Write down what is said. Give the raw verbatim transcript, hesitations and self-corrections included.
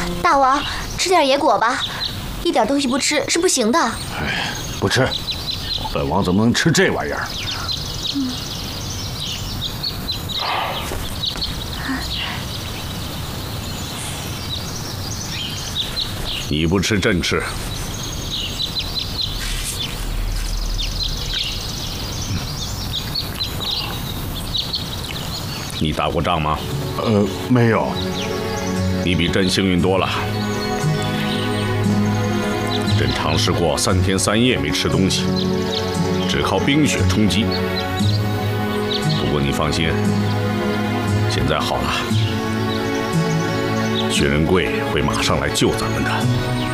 大王，吃点野果吧，一点东西不吃是不行的。 哎，不吃，本王怎么能吃这玩意儿？ 嗯。 你不吃，朕吃。你打过仗吗？ 呃，没有。 你比朕幸运多了。朕尝试过三天三夜没吃东西，只靠冰雪充饥。不过你放心，现在好了，薛仁贵会马上来救咱们的。